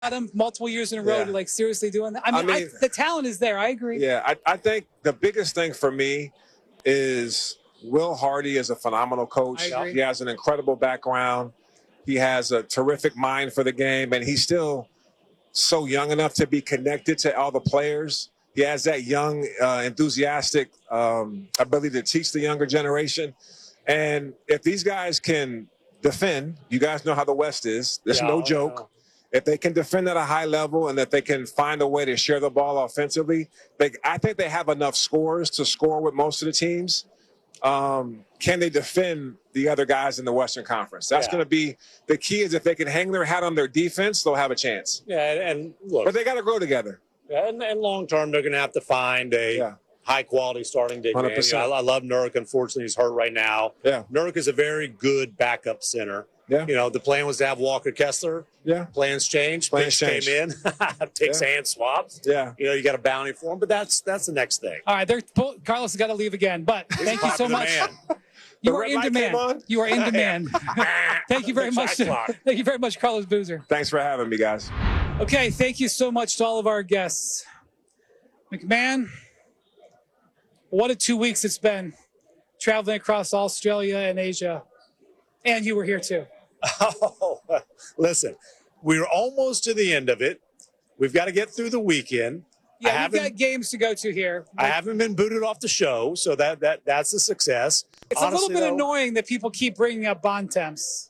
him multiple years in a row to like seriously doing that? I mean the talent is there. I agree. Yeah, I think the biggest thing for me is Will Hardy is a phenomenal coach. He has an incredible background. He has a terrific mind for the game, and he's still so young enough to be connected to all the players. He has that young, enthusiastic ability to teach the younger generation. And if these guys can defend, you guys know how the West is. There's no joke. If they can defend at a high level and that they can find a way to share the ball offensively, I think they have enough scores to score with most of the teams. Can they defend the other guys in the Western Conference? That's going to be the key. Is if they can hang their hat on their defense, they'll have a chance. Yeah, and look. But they got to grow together. Yeah, and long term, they're going to have to find a high-quality starting big man. I love Nurk. Unfortunately, he's hurt right now. Yeah. Nurk is a very good backup center. Yeah. You know, the plan was to have Walker Kessler. Yeah. Plans changed. Pitch came in. Takes hand swaps. Yeah. You know, you got a bounty for him, but that's the next thing. All right, Carlos has got to leave again, but thank you so much. You are in demand. You are in demand. Thank you very much. Thank you very much, Carlos Boozer. Thanks for having me, guys. Okay, thank you so much to all of our guests. McMahon, what a 2 weeks it's been traveling across Australia and Asia. And you were here too. Oh, listen, we're almost to the end of it. We've got to get through the weekend. Yeah, we've got games to go to here. I haven't been booted off the show, so that's a success. It's honestly, a little bit annoying that people keep bringing up Bontemps.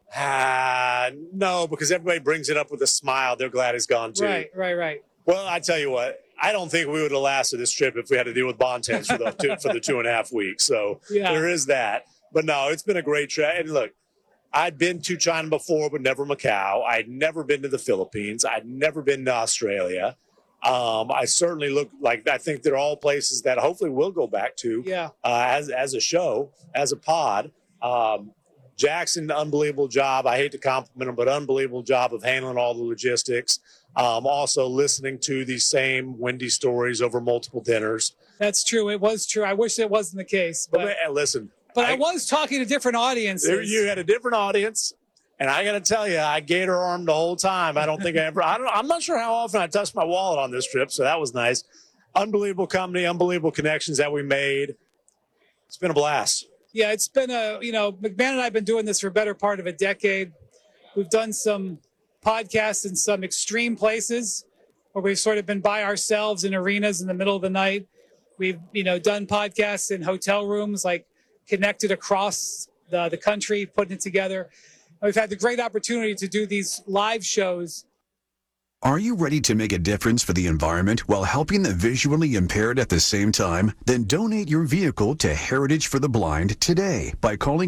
No, because everybody brings it up with a smile. They're glad he's gone too. Right. Well, I tell you what, I don't think we would have lasted this trip if we had to deal with Bontemps for the 2.5 weeks. So there is that. But no, it's been a great trip. And look, I'd been to China before, but never Macau. I'd never been to the Philippines. I'd never been to Australia. I certainly look like I think they're all places that hopefully we'll go back to as a show, as a pod. Jackson, unbelievable job. I hate to compliment him, but unbelievable job of handling all the logistics. Also listening to these same Wendy stories over multiple dinners. That's true. It was true. I wish it wasn't the case. But listen. But I was talking to different audiences. You had a different audience. And I got to tell you, I gator armed the whole time. I don't think I'm not sure how often I touched my wallet on this trip. So that was nice. Unbelievable company, unbelievable connections that we made. It's been a blast. Yeah, it's been McMahon and I have been doing this for a better part of a decade. We've done some podcasts in some extreme places where we've sort of been by ourselves in arenas in the middle of the night. We've, done podcasts in hotel rooms, like connected across the country, putting it together. We've had the great opportunity to do these live shows. Are you ready to make a difference for the environment while helping the visually impaired at the same time? Then donate your vehicle to Heritage for the Blind today by calling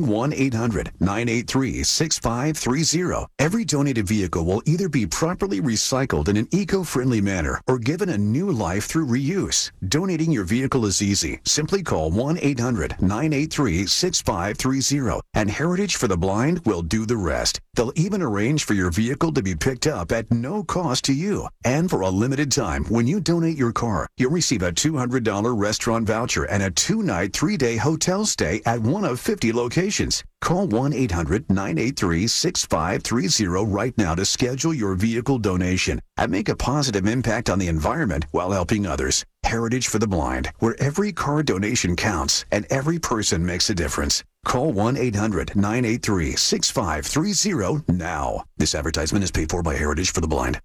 1-800-983-6530. Every donated vehicle will either be properly recycled in an eco-friendly manner or given a new life through reuse. Donating your vehicle is easy. Simply call 1-800-983-6530 and Heritage for the Blind will do the rest. They'll even arrange for your vehicle to be picked up at no cost to you. And for a limited time, when you donate your car, you'll receive a $200 restaurant voucher and a 2-night, 3-day hotel stay at one of 50 locations. Call 1-800-983-6530 right now to schedule your vehicle donation and make a positive impact on the environment while helping others. Heritage for the Blind, where every car donation counts and every person makes a difference. Call 1-800-983-6530 now. This advertisement is paid for by Heritage for the Blind.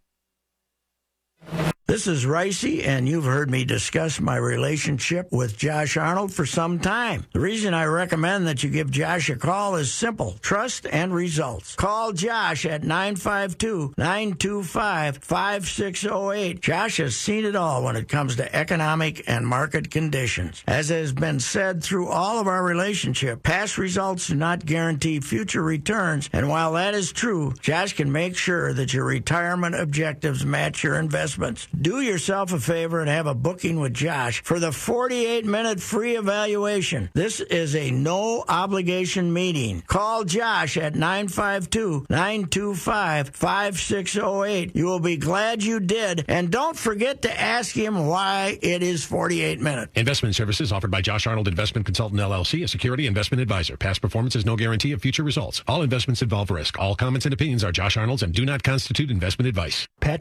This is Ricey, and you've heard me discuss my relationship with Josh Arnold for some time. The reason I recommend that you give Josh a call is simple: trust and results. Call Josh at 952-925-5608. Josh has seen it all when it comes to economic and market conditions. As has been said through all of our relationship, past results do not guarantee future returns, and while that is true, Josh can make sure that your retirement objectives match your investments. do yourself a favor and have a booking with Josh for the 48-minute free evaluation. This is a no-obligation meeting. Call Josh at 952-925-5608. You will be glad you did, and don't forget to ask him why it is 48 minutes. Investment services offered by Josh Arnold Investment Consultant LLC, a security investment advisor. Past performance is no guarantee of future results. All investments involve risk. All comments and opinions are Josh Arnold's and do not constitute investment advice.